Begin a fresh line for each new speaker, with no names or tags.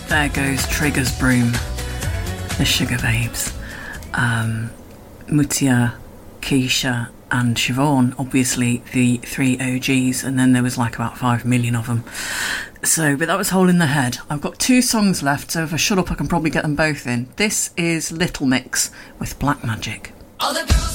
There goes Trigger's Broom, the Sugar Babes. Mutia, Keisha and Siobhan, obviously the three OGs, and then there was like about 5 million of them. So, but that was Hole in the Head. I've got 2 songs left, so if I shut up I can probably get them both in. This is Little Mix with Black Magic.
All the girls